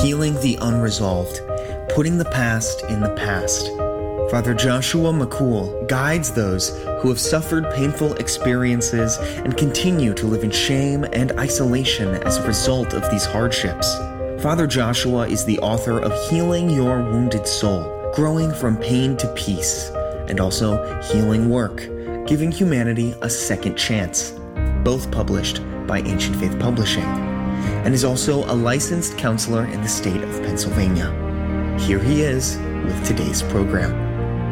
Healing the Unresolved, Putting the Past in the Past. Father Joshua McCool guides those who have suffered painful experiences and continue to live in shame and isolation as a result of these hardships. Father Joshua is the author of Healing Your Wounded Soul, Growing from Pain to Peace, and also Healing Work, Giving Humanity a Second Chance, both published by Ancient Faith Publishing, and is also a licensed counselor in the state of Pennsylvania. Here he is with today's program.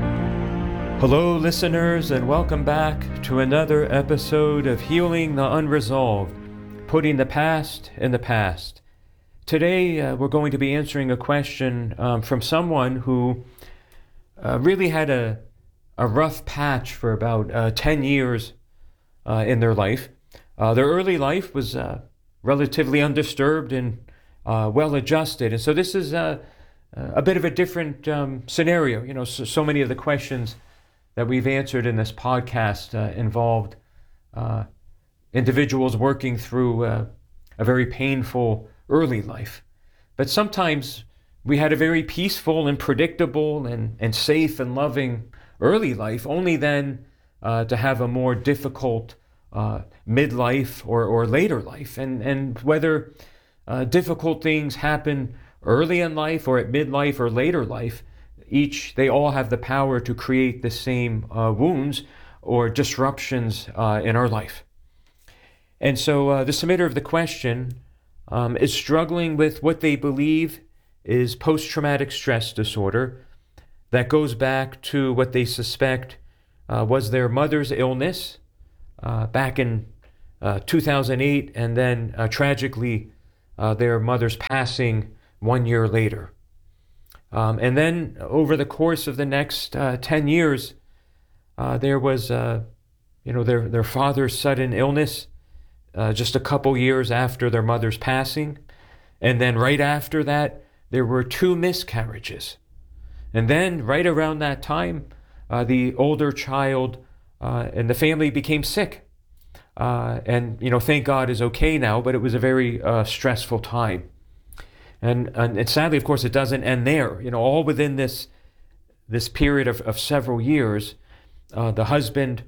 Hello, listeners, and welcome back to another episode of Healing the Unresolved, Putting the Past in the Past. Today, we're going to be answering a question from someone who really had a rough patch for about 10 years in their life. Their early life was relatively undisturbed and well-adjusted, and so this is a bit of a different scenario. You know, so many of the questions that we've answered in this podcast involved individuals working through a very painful early life. But sometimes we had a very peaceful and predictable and safe and loving early life, only then to have a more difficult midlife or later life. And whether difficult things happen early in life or at midlife or later life, they all have the power to create the same wounds or disruptions in our life. And so the submitter of the question is struggling with what they believe is post-traumatic stress disorder that goes back to what they suspect was their mother's illness back in 2008, and then tragically their mother's passing 1 year later. And then over the course of the next 10 years, there was, their father's sudden illness just a couple years after their mother's passing. And then right after that, there were 2 miscarriages. And then right around that time, the older child and the family became sick. And thank God is okay now, but it was a very stressful time. And sadly, of course, it doesn't end there. All within this period of several years, the husband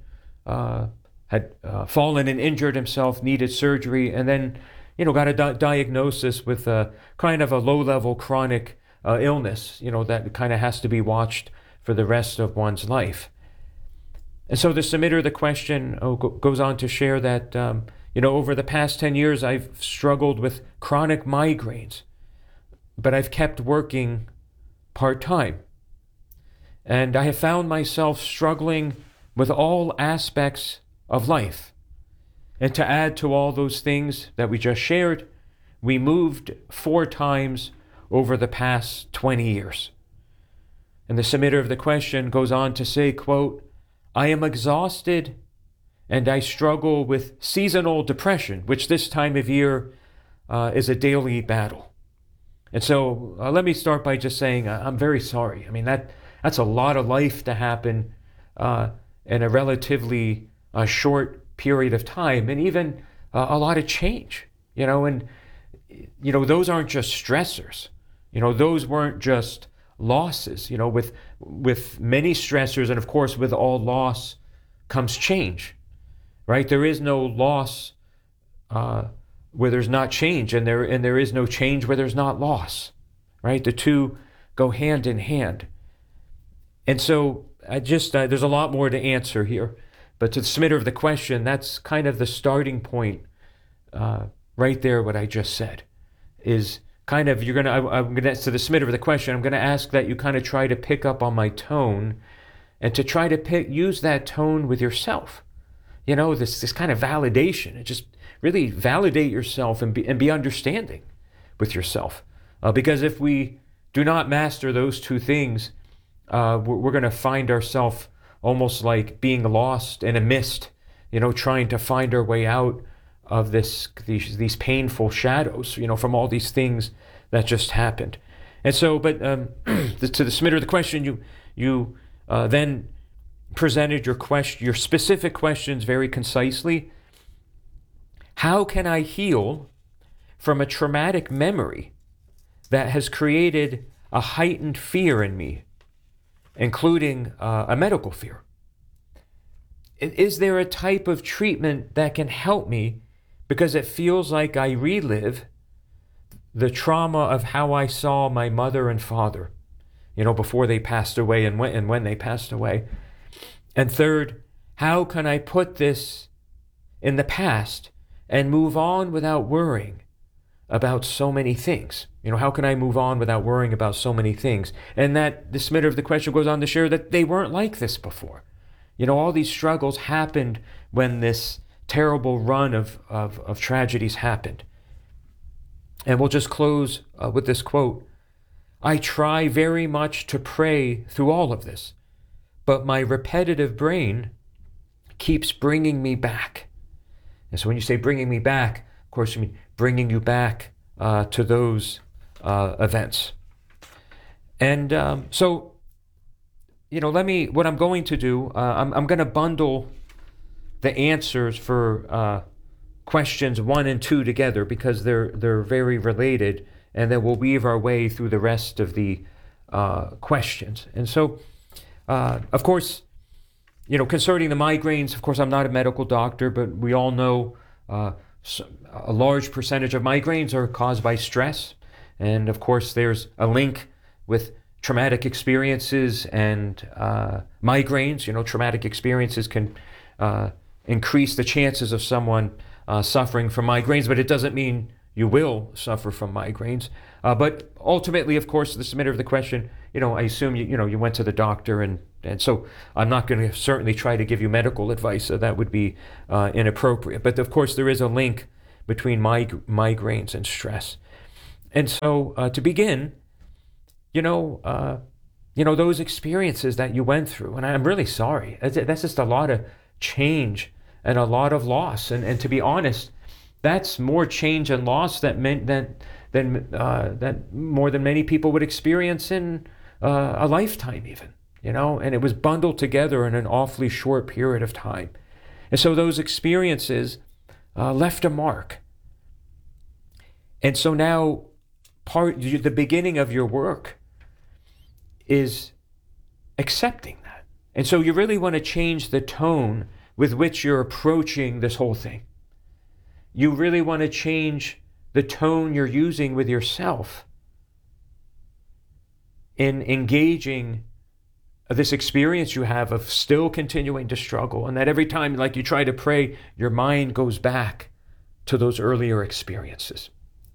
had fallen and injured himself, needed surgery, and then, got a diagnosis with a kind of a low-level chronic illness, that kind of has to be watched for the rest of one's life. And so the submitter of the question goes on to share that, over the past 10 years, I've struggled with chronic migraines, but I've kept working part-time. And I have found myself struggling with all aspects of life. And to add to all those things that we just shared, we moved 4 times over the past 20 years. And the submitter of the question goes on to say, quote, I am exhausted and I struggle with seasonal depression, which this time of year is a daily battle. And so let me start by just saying I'm very sorry. I mean, that's a lot of life to happen in a relatively short period of time, and even a lot of change, and those aren't just stressors. Those weren't just losses. With many stressors, and of course with all loss comes change, right? There is no loss where there's not change, and there is no change where there's not loss, right? The two go hand in hand. And so there's a lot more to answer here, but to the submitter of the question, that's kind of the starting point right there. What I just said is kind of, to the submitter of the question, I'm going to ask that you kind of try to pick up on my tone and to try to use that tone with yourself. This kind of validation, and just really validate yourself and be understanding with yourself. Because if we do not master those 2 things, we're going to find ourselves almost like being lost in a mist, trying to find our way out of these painful shadows, from all these things that just happened. And so, but to the submitter of the question, you then presented your specific questions very concisely. How can I heal from a traumatic memory that has created a heightened fear in me, including a medical fear? Is there a type of treatment that can help me because it feels like I relive the trauma of how I saw my mother and father, before they passed away and when they passed away? And third, how can I put this in the past and move on without worrying about so many things? How can I move on without worrying about so many things? And that the submitter of the question goes on to share that they weren't like this before. All these struggles happened when this terrible run of tragedies happened. And we'll just close with this quote. I try very much to pray through all of this, but my repetitive brain keeps bringing me back. And so when you say bringing me back, of course, you mean bringing you back to those events. And so, what I'm going to do, I'm going to bundle the answers for questions 1 and 2 together because they're very related, and then we'll weave our way through the rest of the questions. And so, of course, concerning the migraines, of course, I'm not a medical doctor, but we all know a large percentage of migraines are caused by stress. And of course, there's a link with traumatic experiences and migraines. Traumatic experiences can increase the chances of someone suffering from migraines, but it doesn't mean you will suffer from migraines. But ultimately, of course, the submitter of the question, I assume you went to the doctor, and so I'm not going to certainly try to give you medical advice. So that would be inappropriate. But of course, there is a link between migraines and stress. And so to begin, those experiences that you went through, and I'm really sorry. That's just a lot of change and a lot of loss. And to be honest, that's more change and loss that more than many people would experience in a lifetime even, and it was bundled together in an awfully short period of time. And so those experiences left a mark. And so now the beginning of your work is accepting that. And so you really want to change the tone with which you're approaching this whole thing. You really want to change the tone you're using with yourself in engaging this experience you have of still continuing to struggle, and that every time like you try to pray, your mind goes back to those earlier experiences.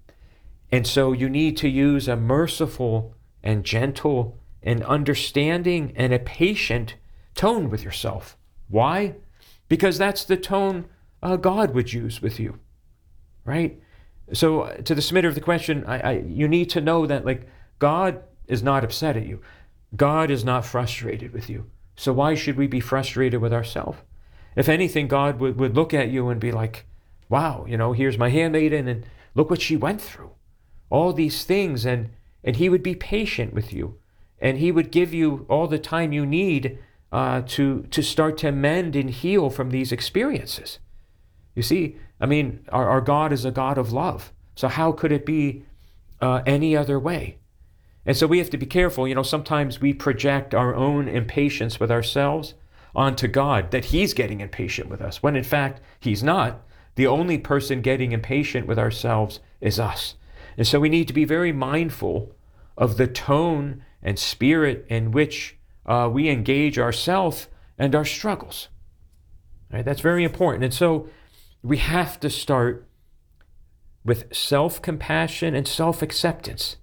And so you need to use a merciful and gentle and understanding and a patient tone with yourself. Why? Because that's the tone God would use with you, right? So to the submitter of the question, you need to know that God is not upset at you. God is not frustrated with you. So why should we be frustrated with ourselves? If anything, God would look at you and be like, wow, here's my handmaiden, and look what she went through. All these things, and he would be patient with you. And he would give you all the time you need to start to mend and heal from these experiences. You see, our God is a God of love. So how could it be any other way? And so we have to be careful. Sometimes we project our own impatience with ourselves onto God, that he's getting impatient with us, when in fact, he's not. The only person getting impatient with ourselves is us. And so we need to be very mindful of the tone and spirit in which we engage ourselves and our struggles. Right? That's very important. And so we have to start with self-compassion and self-acceptance.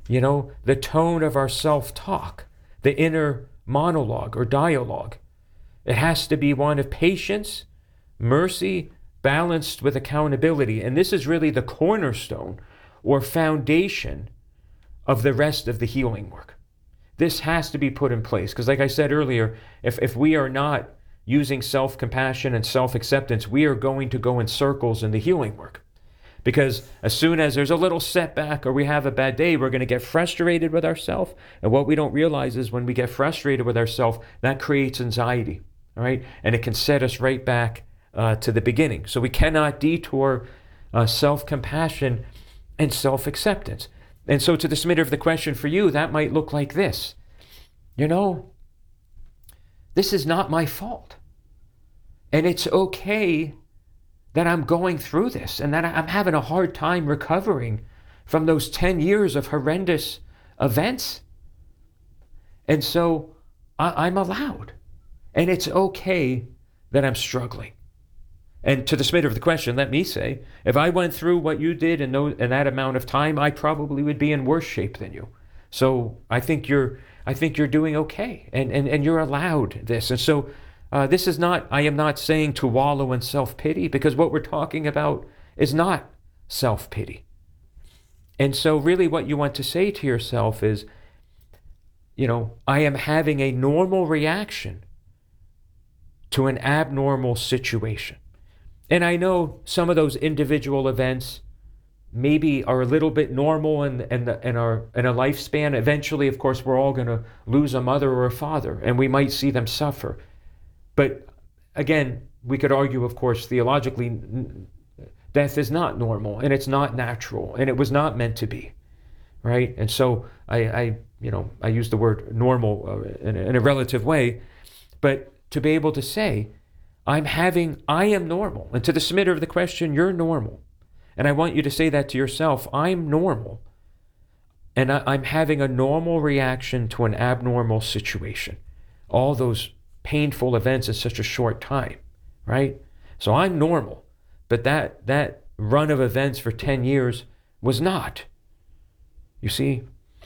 The tone of our self-talk, the inner monologue or dialogue. It has to be one of patience, mercy, balanced with accountability. And this is really the cornerstone or foundation of the rest of the healing work. This has to be put in place. Because like I said earlier, if we are not using self-compassion and self-acceptance, we are going to go in circles in the healing work. Because as soon as there's a little setback or we have a bad day, we're going to get frustrated with ourselves. And what we don't realize is when we get frustrated with ourselves, that creates anxiety, all right? And it can set us right back to the beginning. So we cannot detour self-compassion and self-acceptance. And so to the submitter of the question for you, that might look like this. This is not my fault. And it's okay that I'm going through this and that I'm having a hard time recovering from those 10 years of horrendous events. And so I'm allowed. And it's okay that I'm struggling. And to the submitter of the question, let me say, if I went through what you did in that amount of time, I probably would be in worse shape than you. So I think you're doing okay, and you're allowed this. And so this is not, I am not saying to wallow in self-pity, because what we're talking about is not self-pity. And so really what you want to say to yourself is, I am having a normal reaction to an abnormal situation. And I know some of those individual events maybe are a little bit normal in a lifespan. Eventually, of course, we're all going to lose a mother or a father, and we might see them suffer. But again, we could argue, of course, theologically, death is not normal, and it's not natural, and it was not meant to be, right? And so I use the word normal in a relative way, but to be able to say, I am normal. And to the submitter of the question, you're normal. And I want you to say that to yourself, I'm normal. And I'm having a normal reaction to an abnormal situation. All those painful events in such a short time, right? So I'm normal. But that run of events for 10 years was not. You see?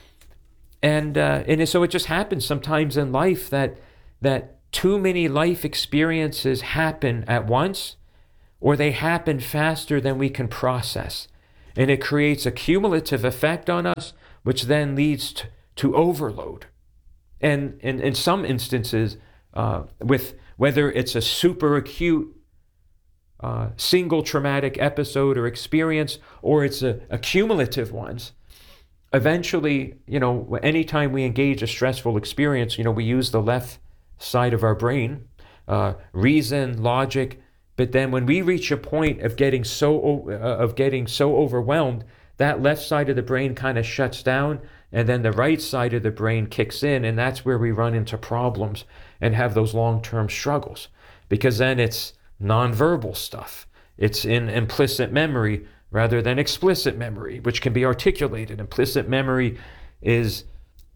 And so it just happens sometimes in life that too many life experiences happen at once, or they happen faster than we can process. And it creates a cumulative effect on us, which then leads to overload. And in some instances, with whether it's a super acute single traumatic episode or experience, or it's a cumulative ones, eventually, anytime we engage a stressful experience, we use the left side of our brain, reason, logic. But then when we reach a point of getting so overwhelmed, that left side of the brain kind of shuts down, and then the right side of the brain kicks in, and that's where we run into problems and have those long-term struggles. Because then it's nonverbal stuff. It's in implicit memory rather than explicit memory, which can be articulated. Implicit memory is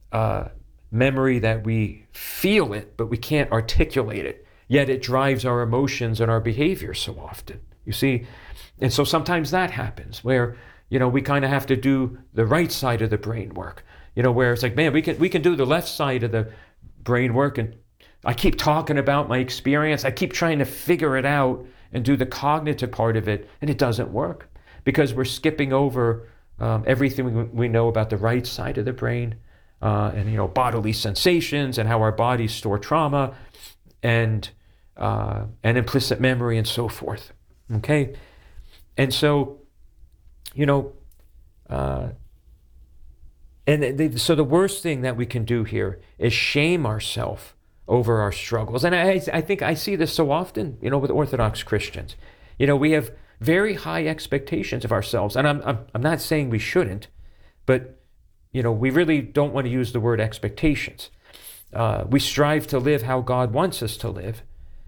memory that we feel it, but we can't articulate it. Yet it drives our emotions and our behavior so often, you see. And so sometimes that happens where, we kind of have to do the right side of the brain work, where it's like, man, we can do the left side of the brain work. And I keep talking about my experience. I keep trying to figure it out and do the cognitive part of it. And it doesn't work because we're skipping over everything we know about the right side of the brain. And bodily sensations and how our bodies store trauma and implicit memory and so forth. Okay, and so so the worst thing that we can do here is shame ourselves over our struggles. And I think I see this so often, with Orthodox Christians. We have very high expectations of ourselves, and I'm not saying we shouldn't, but we really don't want to use the word expectations. We strive to live how God wants us to live,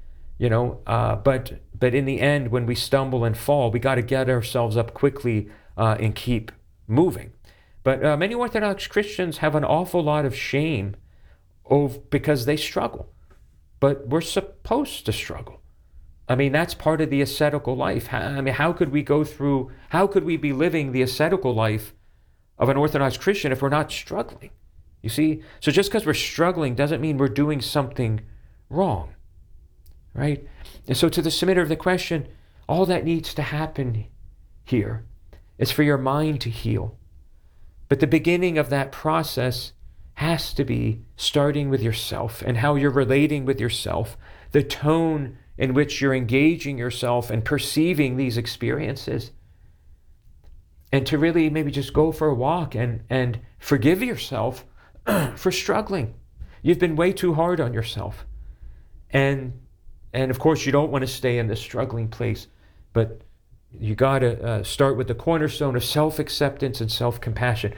but in the end, when we stumble and fall, we got to get ourselves up quickly and keep moving. But many Orthodox Christians have an awful lot of shame because they struggle. But we're supposed to struggle. I mean, that's part of the ascetical life. How could we be living the ascetical life of an Orthodox Christian if we're not struggling? You see? So just because we're struggling doesn't mean we're doing something wrong, right? And so to the submitter of the question, all that needs to happen here is for your mind to heal. But the beginning of that process has to be starting with yourself and how you're relating with yourself, the tone in which you're engaging yourself and perceiving these experiences. And to really maybe just go for a walk and forgive yourself for struggling. You've been way too hard on yourself. And of course, you don't want to stay in this struggling place, but you got to start with the cornerstone of self-acceptance and self-compassion.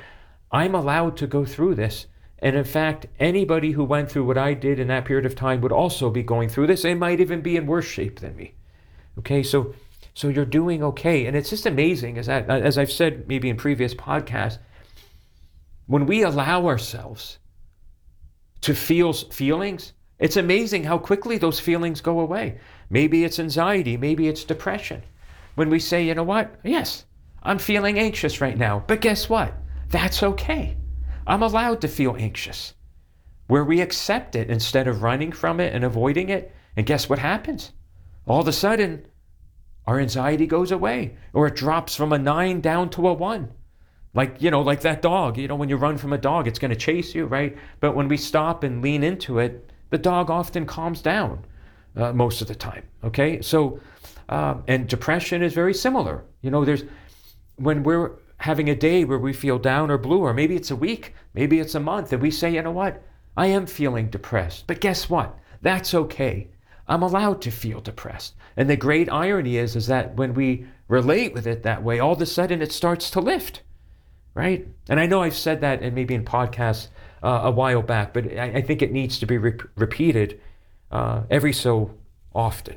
I'm allowed to go through this. And in fact, anybody who went through what I did in that period of time would also be going through this. They might even be in worse shape than me. Okay, so you're doing okay. And it's just amazing, as I've said maybe in previous podcasts, when we allow ourselves to feel feelings, it's amazing how quickly those feelings go away. Maybe it's anxiety, maybe it's depression. When we say, you know what? Yes, I'm feeling anxious right now, but guess what? That's okay. I'm allowed to feel anxious. Where we accept it instead of running from it and avoiding it, and guess what happens? All of a sudden, our anxiety goes away, or it drops from a 9 down to a 1. Like that dog, when you run from a dog, it's going to chase you, right? But when we stop and lean into it, the dog often calms down most of the time, okay? So, and depression is very similar. When we're having a day where we feel down or blue, or maybe it's a week, maybe it's a month, and we say, you know what? I am feeling depressed, but guess what? That's okay. I'm allowed to feel depressed. And the great irony is that when we relate with it that way, all of a sudden it starts to lift, right? And I know I've said that maybe in podcasts a while back, but I think it needs to be repeated every so often.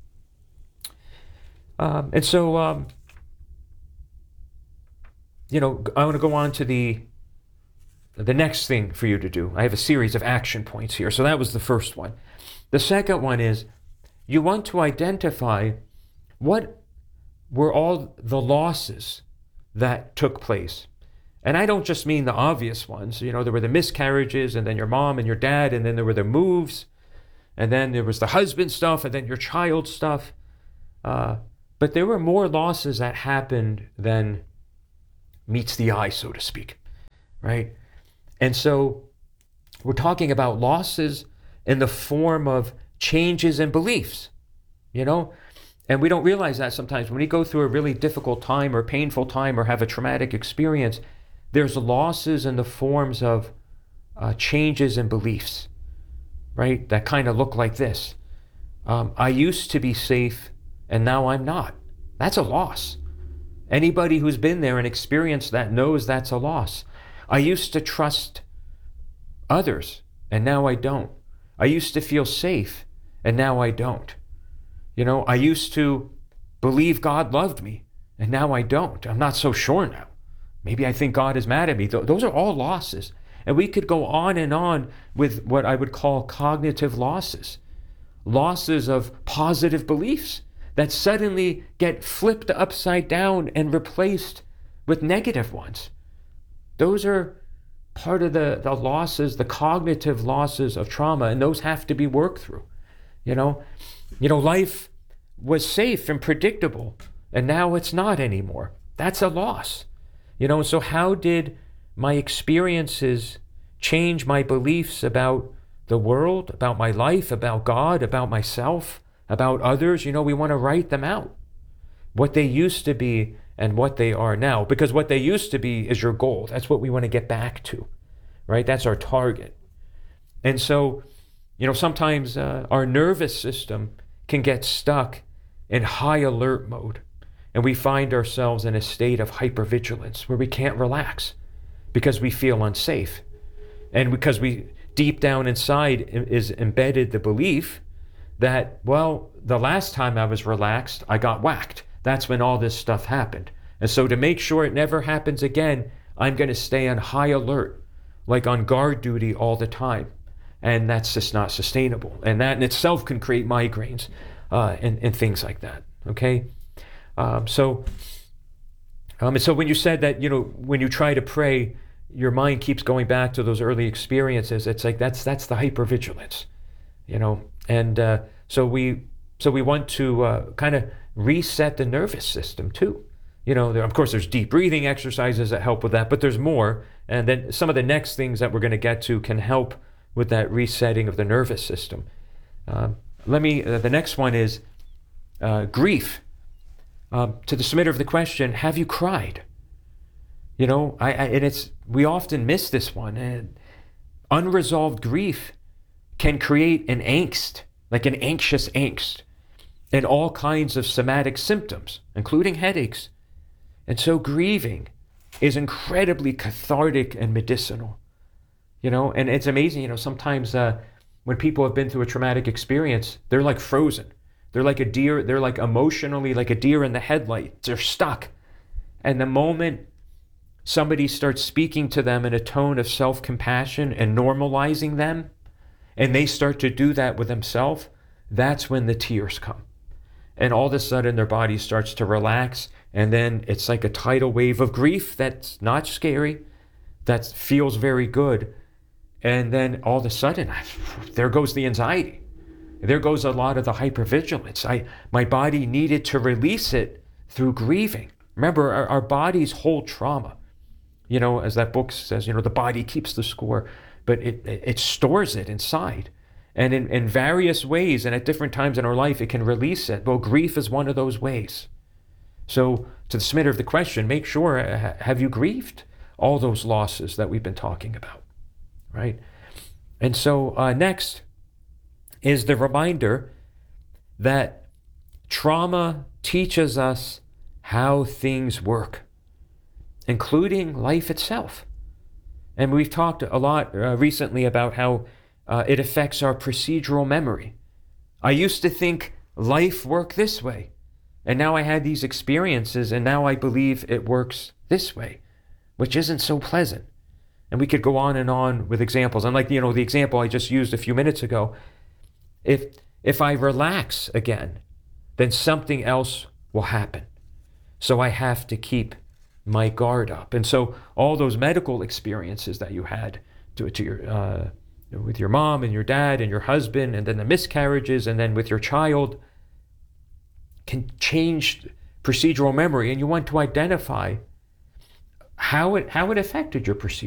And so, I want to go on to the next thing for you to do. I have a series of action points here. So that was the first one. The second one is you want to identify what were all the losses that took place. And I don't just mean the obvious ones. There were the miscarriages, and then your mom and your dad, and then there were the moves, and then there was the husband stuff, and then your child stuff. But there were more losses that happened than meets the eye, so to speak, right? And so we're talking about losses in the form of changes in beliefs, and we don't realize that sometimes. When we go through a really difficult time or painful time or have a traumatic experience, there's losses in the forms of changes in beliefs, right? That kind of look like this. I used to be safe and now I'm not. That's a loss. Anybody who's been there and experienced that knows that's a loss. I used to trust others and now I don't. I used to feel safe and now I don't. I used to believe God loved me and now I don't. I'm not so sure now. Maybe I think God is mad at me. Those are all losses. And we could go on and on with what I would call cognitive losses. Losses of positive beliefs that suddenly get flipped upside down and replaced with negative ones. Those are part of the losses, the cognitive losses of trauma, and those have to be worked through. Life was safe and predictable, and now it's not anymore. That's a loss. So how did my experiences change my beliefs about the world, about my life, about God, about myself, about others? We want to write them out. What they used to be and what they are now. Because what they used to be is your goal. That's what we want to get back to, right? That's our target. And so, sometimes our nervous system can get stuck in high alert mode. And we find ourselves in a state of hypervigilance where we can't relax because we feel unsafe. And because we deep down inside is embedded the belief that, well, the last time I was relaxed, I got whacked. That's when all this stuff happened. And so to make sure it never happens again, I'm going to stay on high alert, like on guard duty all the time. And that's just not sustainable. And that in itself can create migraines and things like that, okay? So when you said that, when you try to pray, your mind keeps going back to those early experiences, it's like that's the hypervigilance, and so we want to kind of reset the nervous system too. Of course, there's deep breathing exercises that help with that, but there's more. And then some of the next things that we're going to get to can help with that resetting of the nervous system. The next one is grief. To the submitter of the question, have you cried? We often miss this one. And unresolved grief can create an angst, like an anxious angst, and all kinds of somatic symptoms, including headaches. And so grieving is incredibly cathartic and medicinal. And it's amazing, sometimes when people have been through a traumatic experience, they're like frozen. They're like a deer, they're like emotionally like a deer in the headlights. They're stuck. And the moment somebody starts speaking to them in a tone of self-compassion and normalizing them, and they start to do that with themselves, that's when the tears come. And all of a sudden their body starts to relax, and then it's like a tidal wave of grief that's not scary, that feels very good. And then all of a sudden, there goes the anxiety. There goes a lot of the hypervigilance. My body needed to release it through grieving. Remember, our bodies hold trauma. As that book says, the body keeps the score, but it stores it inside. And in various ways and at different times in our life, it can release it. Well, grief is one of those ways. So to the submitter of the question, make sure, have you grieved all those losses that we've been talking about, right? And so next is the reminder that trauma teaches us how things work, including life itself. And we've talked a lot recently about how it affects our procedural memory. I used to think life worked this way, and now I had these experiences, and now I believe it works this way, which isn't so pleasant. And we could go on and on with examples. And like, the example I just used a few minutes ago, if I relax again, then something else will happen. So I have to keep my guard up. And so all those medical experiences that you had to your with your mom and your dad and your husband, and then the miscarriages, and then with your child, can change procedural memory. And you want to identify how it affected your procedural